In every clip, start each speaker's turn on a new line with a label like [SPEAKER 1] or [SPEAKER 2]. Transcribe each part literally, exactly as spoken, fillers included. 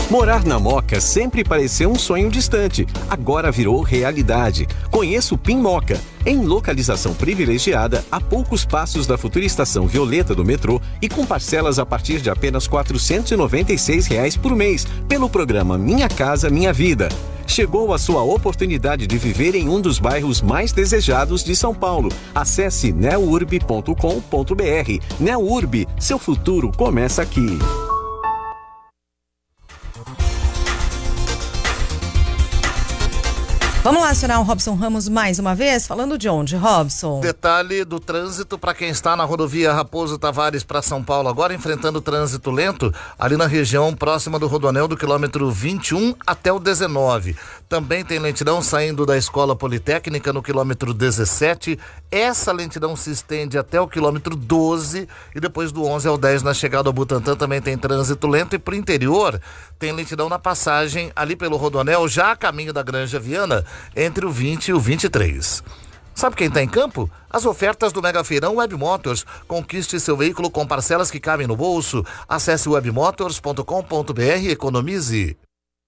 [SPEAKER 1] Morar na Moca sempre pareceu um sonho distante, agora virou realidade. Conheça o Pin Moca, em localização privilegiada, a poucos passos da futura estação Violeta do metrô e com parcelas a partir de apenas quatrocentos e noventa e seis reais por mês, pelo programa Minha Casa Minha Vida. Chegou a sua oportunidade de viver em um dos bairros mais desejados de São Paulo. Acesse neurb ponto com ponto br. Neurb, seu futuro começa aqui.
[SPEAKER 2] Vamos lá acionar o Robson Ramos mais uma vez, falando de onde, Robson?
[SPEAKER 3] Detalhe do trânsito para quem está na rodovia Raposo Tavares para São Paulo, agora enfrentando trânsito lento, ali na região próxima do Rodoanel, do quilômetro vinte e um até o dezenove. Também tem lentidão saindo da Escola Politécnica no quilômetro dezessete. Essa lentidão se estende até o quilômetro doze e depois do onze ao dez na chegada ao Butantã também tem trânsito lento, e para o interior tem lentidão na passagem ali pelo Rodoanel, já a caminho da Granja Viana, entre o vinte e o vinte e três. Sabe quem está em campo? As ofertas do Mega Feirão Web Motors. Conquiste seu veículo com parcelas que cabem no bolso. Acesse web motors ponto com ponto br e economize.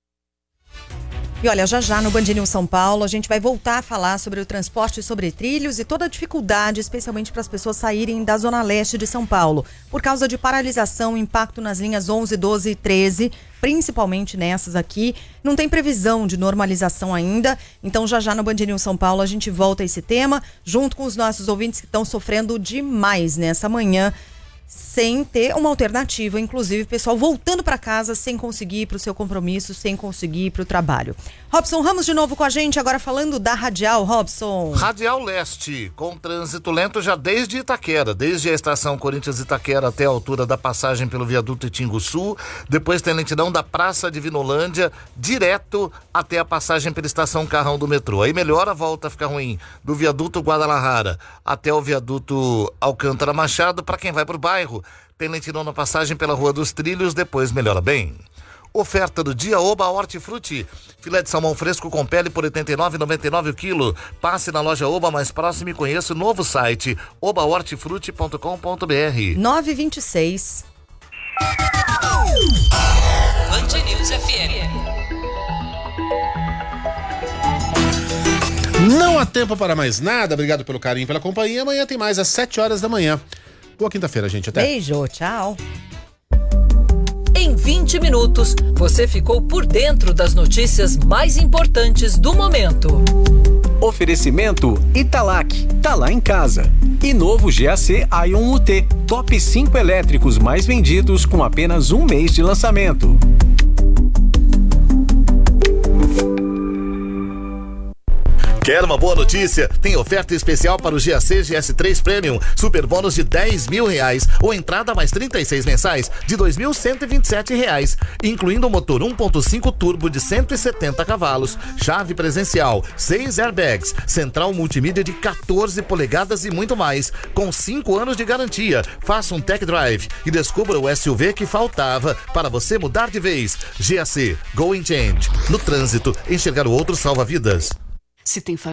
[SPEAKER 2] E olha, já já no Band News São Paulo a gente vai voltar a falar sobre o transporte sobre trilhos e toda a dificuldade, especialmente para as pessoas saírem da zona leste de São Paulo, por causa de paralisação, impacto nas linhas onze, doze e treze, principalmente nessas aqui. Não tem previsão de normalização ainda, então já já no Band News São Paulo a gente volta a esse tema, junto com os nossos ouvintes que estão sofrendo demais nessa manhã, sem ter uma alternativa, inclusive pessoal voltando para casa sem conseguir ir para o seu compromisso, sem conseguir ir para o trabalho. Robson Ramos de novo com a gente, agora falando da Radial, Robson.
[SPEAKER 3] Radial Leste, com trânsito lento já desde Itaquera, desde a estação Corinthians Itaquera até a altura da passagem pelo viaduto Itinguçu, depois tem lentidão da Praça de Vinolândia, direto até a passagem pela estação Carrão do metrô. Aí melhora, volta a ficar ruim, do viaduto Guadalajara até o viaduto Alcântara Machado, para quem vai para o bairro. Tem lentidão na passagem pela Rua dos Trilhos, depois melhora bem. Oferta do dia Oba Hortifruti. Filé de salmão fresco com pele por oitenta e nove reais e noventa e nove centavos o quilo. Passe na loja Oba mais próxima e conheça o novo site oba hortifruti ponto com ponto br.
[SPEAKER 2] nove e vinte e seis.
[SPEAKER 4] Band News F M.
[SPEAKER 5] Não há tempo para mais nada. Obrigado pelo carinho e pela companhia. Amanhã tem mais às sete horas da manhã. Boa quinta-feira, gente. Até.
[SPEAKER 2] Beijo, tchau.
[SPEAKER 4] Em vinte minutos, você ficou por dentro das notícias mais importantes do momento.
[SPEAKER 1] Oferecimento Italac, tá lá em casa. E novo G A C Ion U T, top cinco elétricos mais vendidos com apenas um mês de lançamento.
[SPEAKER 3] Quer uma boa notícia? Tem oferta especial para o G A C G S três Premium, super bônus de dez mil reais ou entrada mais trinta e seis mensais de dois mil cento e vinte e sete reais, incluindo o motor um ponto cinco turbo de cento e setenta cavalos, chave presencial, seis airbags, central multimídia de quatorze polegadas e muito mais, com cinco anos de garantia. Faça um tech drive e descubra o S U V que faltava para você mudar de vez. G A C, Go and Change. No trânsito, enxergar o outro salva vidas.
[SPEAKER 6] Se tem